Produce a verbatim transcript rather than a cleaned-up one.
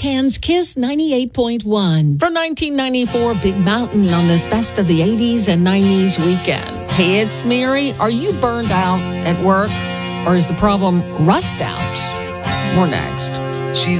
Can's Kiss ninety-eight point one. From nineteen ninety-four, Big Mountain on this Best of the eighties and nineties weekend. Hey, it's Mary. Are you burned out at work? Or is the problem rust out? More next. She's